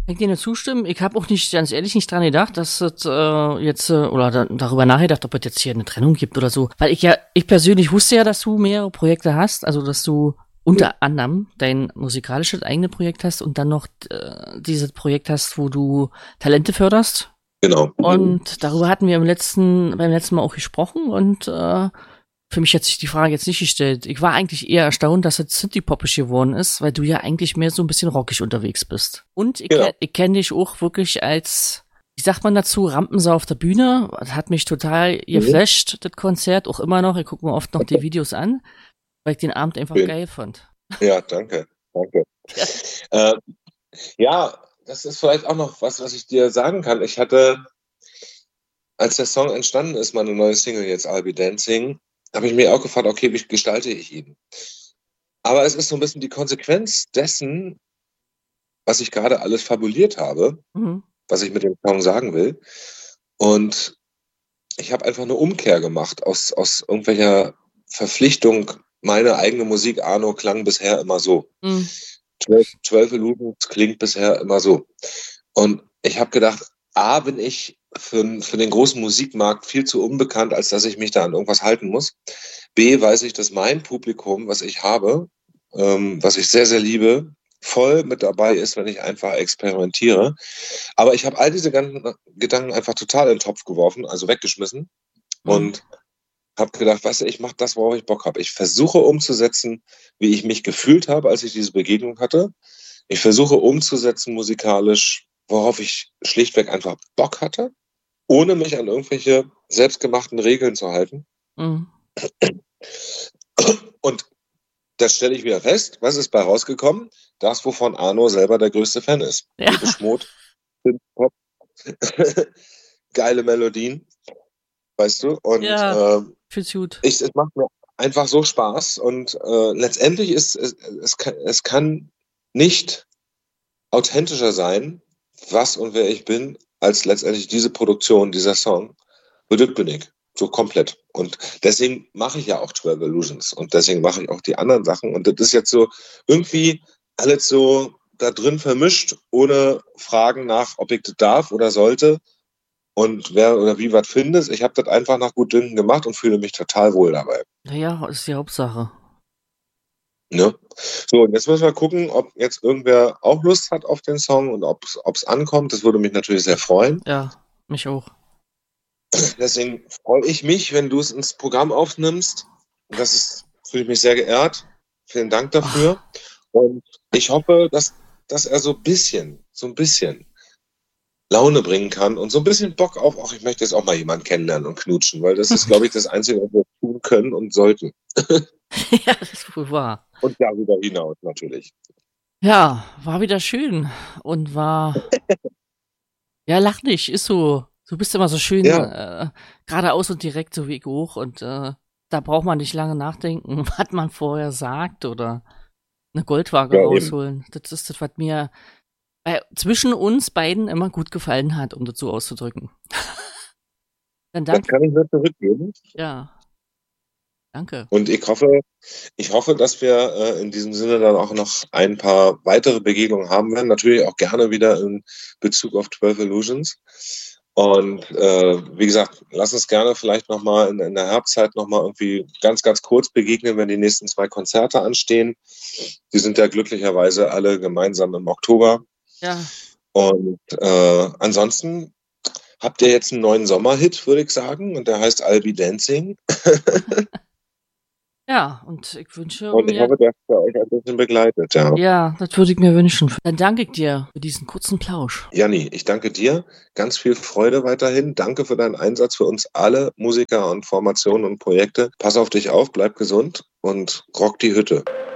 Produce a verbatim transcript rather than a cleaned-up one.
Kann ich dir nur zustimmen. Ich habe auch nicht, ganz ehrlich, nicht dran gedacht, dass es äh, jetzt, äh, oder da, darüber nachgedacht, ob es jetzt hier eine Trennung gibt oder so. Weil ich ja, ich persönlich wusste ja, dass du mehrere Projekte hast, also dass du unter anderem dein musikalisches eigene Projekt hast und dann noch äh, dieses Projekt hast, wo du Talente förderst. Genau. Und darüber hatten wir im letzten, beim letzten Mal auch gesprochen und äh, für mich hat sich die Frage jetzt nicht gestellt. Ich war eigentlich eher erstaunt, dass es Synthie-poppig geworden ist, weil du ja eigentlich mehr so ein bisschen rockig unterwegs bist. Und ich, Genau. ke- ich kenne dich auch wirklich als, wie sagt man dazu, Rampensau auf der Bühne. Das hat mich total geflasht, das Konzert, auch immer noch. Ich gucke mir oft noch die Videos an, weil ich den Abend einfach Schön. geil fand. Ja, danke. Danke. Ja. Äh, ja, das ist vielleicht auch noch was, was ich dir sagen kann. Ich hatte, als der Song entstanden ist, meine neue Single jetzt, I'll Be Dancing, habe ich mir auch gefragt, okay, wie gestalte ich ihn? Aber es ist so ein bisschen die Konsequenz dessen, was ich gerade alles fabuliert habe, Mhm. was ich mit dem Song sagen will. Und ich habe einfach eine Umkehr gemacht aus, aus irgendwelcher Verpflichtung. Meine eigene Musik, Arno, klang bisher immer so. Mhm. zwölf, zwölf Illusions klingt bisher immer so. Und ich habe gedacht, A, bin ich für, für den großen Musikmarkt viel zu unbekannt, als dass ich mich da an irgendwas halten muss. B, weiß ich, dass mein Publikum, was ich habe, ähm, was ich sehr, sehr liebe, voll mit dabei ist, wenn ich einfach experimentiere. Aber ich habe all diese ganzen Gedanken einfach total in den Topf geworfen, also weggeschmissen Mhm. und habe gedacht, weißt du, ich mache das, worauf ich Bock habe. Ich versuche umzusetzen, wie ich mich gefühlt habe, als ich diese Begegnung hatte. Ich versuche umzusetzen musikalisch, worauf ich schlichtweg einfach Bock hatte, ohne mich an irgendwelche selbstgemachten Regeln zu halten. Mhm. Und das stelle ich wieder fest. Was ist bei rausgekommen? Das, wovon Arno selber der größte Fan ist. Ja. Gute Schmut, Pop, geile Melodien, weißt du? Und Ja, ähm, fühlt's gut. ich, es macht mir einfach so Spaß. Und äh, letztendlich ist es, es, kann, es kann nicht authentischer sein, was und wer ich bin, als letztendlich diese Produktion, dieser Song. Bedürft bin ich. So komplett. Und deswegen mache ich ja auch zwölf Illusions. Und deswegen mache ich auch die anderen Sachen. Und das ist jetzt so irgendwie alles so da drin vermischt, ohne Fragen nach, ob ich das darf oder sollte und wer oder wie was findest. Ich habe das einfach nach Gutdünken gemacht und fühle mich total wohl dabei. Naja, ist die Hauptsache. Ne? So, und jetzt müssen wir gucken, ob jetzt irgendwer auch Lust hat auf den Song und ob es ankommt. Das würde mich natürlich sehr freuen. Ja, mich auch. Deswegen freue ich mich, wenn du es ins Programm aufnimmst. Das ist, fühle ich mich sehr geehrt. Vielen Dank dafür. Ach, Und ich hoffe, dass, dass er so ein bisschen, so ein bisschen Laune bringen kann und so ein bisschen Bock auf, ach, ich möchte jetzt auch mal jemanden kennenlernen und knutschen, weil das ist, glaube ich, das Einzige, was wir tun können und sollten. ja, das ist wohl wahr. Und darüber hinaus natürlich. Ja, war wieder schön und war, ja, lach nicht, ist so. Du bist immer so schön Ja, äh, geradeaus und direkt, so wie ich auch. Und äh, da braucht man nicht lange nachdenken, was man vorher sagt oder eine Goldwaage ja, eben. rausholen. Das ist das, was mir bei, zwischen uns beiden immer gut gefallen hat, um das so auszudrücken. Dann Das danke. kann ich nur zurückgeben. Ja, danke. Und ich hoffe, ich hoffe, dass wir äh, in diesem Sinne dann auch noch ein paar weitere Begegnungen haben werden. Natürlich auch gerne wieder in Bezug auf zwölf Illusions. Und äh, wie gesagt, lass uns gerne vielleicht nochmal in, in der Herbstzeit nochmal irgendwie ganz, ganz kurz begegnen, wenn die nächsten zwei Konzerte anstehen. Die sind ja glücklicherweise alle gemeinsam im Oktober. Ja, Und äh, ansonsten habt ihr jetzt einen neuen Sommerhit, würde ich sagen. Und der heißt I'll Be Dancing. ja, und ich wünsche Und ich mir, hoffe, dass er euch ein bisschen begleitet, ja. ja, das würde ich mir wünschen. Dann danke ich dir für diesen kurzen Plausch. Janni, ich danke dir. Ganz viel Freude weiterhin. Danke für deinen Einsatz für uns alle Musiker und Formationen und Projekte. Pass auf dich auf, bleib gesund und rock die Hütte.